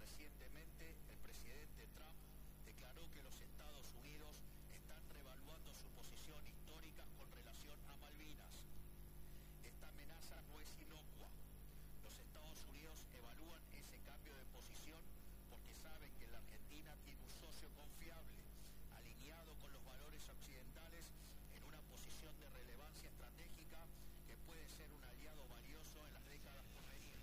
recientemente el presidente Trump declaró que los Estados Unidos están revaluando su posición histórica